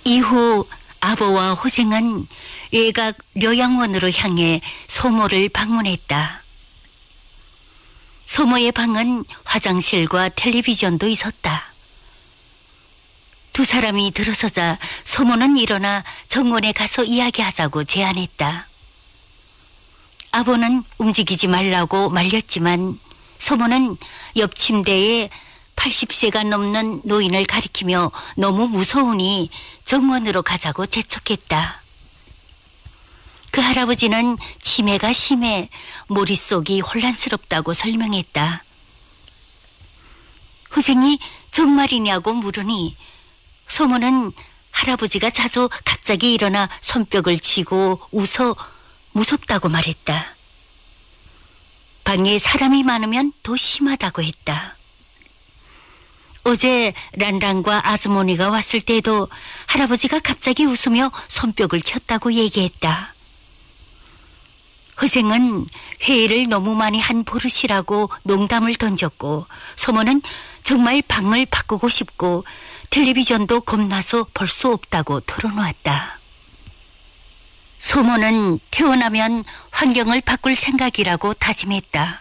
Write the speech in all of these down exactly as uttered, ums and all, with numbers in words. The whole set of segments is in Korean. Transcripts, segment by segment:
이후 아버와 호생은 외곽 료양원으로 향해 소모를 방문했다. 소모의 방은 화장실과 텔레비전도 있었다. 두 사람이 들어서자 소모는 일어나 정원에 가서 이야기하자고 제안했다. 아버는 움직이지 말라고 말렸지만 소모는 옆 침대에 팔십 세가 넘는 노인을 가리키며 너무 무서우니 정원으로 가자고 재촉했다. 그 할아버지는 치매가 심해 머릿속이 혼란스럽다고 설명했다. 호생이 정말이냐고 물으니 소모는 할아버지가 자주 갑자기 일어나 손뼉을 치고 웃어 무섭다고 말했다. 방에 사람이 많으면 더 심하다고 했다. 어제 란란과 아주머니가 왔을 때도 할아버지가 갑자기 웃으며 손뼉을 쳤다고 얘기했다. 허생은 회의를 너무 많이 한 버릇이라고 농담을 던졌고 소모는 정말 방을 바꾸고 싶고 텔레비전도 겁나서 볼 수 없다고 털어놓았다. 소모는 태어나면 환경을 바꿀 생각이라고 다짐했다.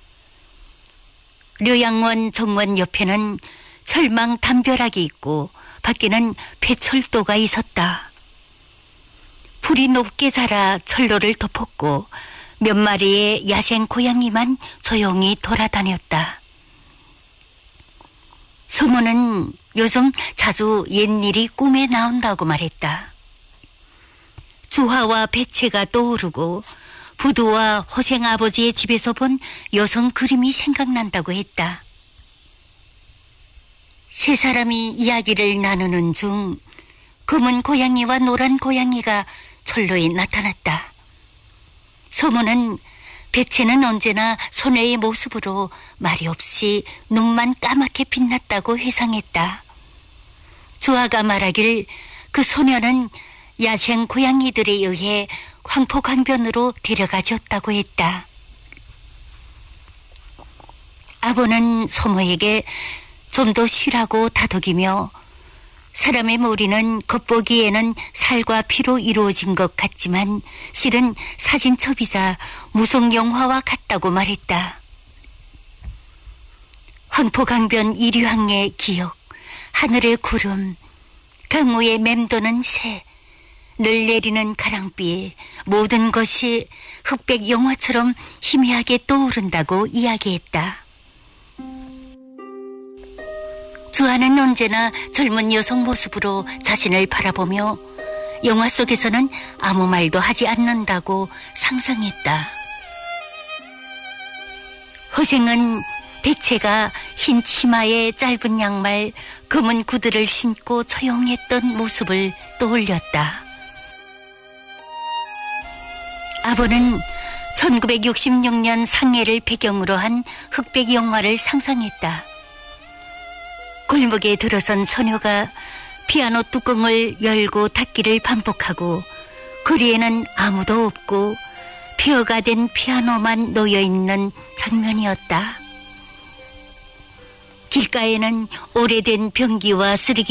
료양원 정원 옆에는 철망 담벼락이 있고 밖에는 폐철도가 있었다. 풀이 높게 자라 철로를 덮었고 몇 마리의 야생 고양이만 조용히 돌아다녔다. 소모는 요즘 자주 옛일이 꿈에 나온다고 말했다. 주화와 배채가 떠오르고 부두와 호생 아버지의 집에서 본 여성 그림이 생각난다고 했다. 세 사람이 이야기를 나누는 중 검은 고양이와 노란 고양이가 철로에 나타났다. 소모는 배채는 언제나 소녀의 모습으로 말이 없이 눈만 까맣게 빛났다고 회상했다. 주아가 말하길 그 소녀는 야생 고양이들에 의해 황포강변으로 데려가졌다고 했다. 아버는 소모에게 좀 더 쉬라고 다독이며 사람의 머리는 겉보기에는 살과 피로 이루어진 것 같지만 실은 사진첩이자 무성 영화와 같다고 말했다. 황포강변 이류항의 기억, 하늘의 구름, 강우에 맴도는 새, 늘 내리는 가랑비에 모든 것이 흑백 영화처럼 희미하게 떠오른다고 이야기했다. 주아는 언제나 젊은 여성 모습으로 자신을 바라보며 영화 속에서는 아무 말도 하지 않는다고 상상했다. 허생은 배채가 흰 치마에 짧은 양말, 검은 구두를 신고 조용했던 모습을 떠올렸다. 아버는 천구백육십육 년 상해를 배경으로 한 흑백 영화를 상상했다. 골목에 들어선 소녀가 피아노 뚜껑을 열고 닫기를 반복하고 거리에는 아무도 없고 폐허가 된 피아노만 놓여있는 장면이었다. 길가에는 오래된 변기와 쓰레기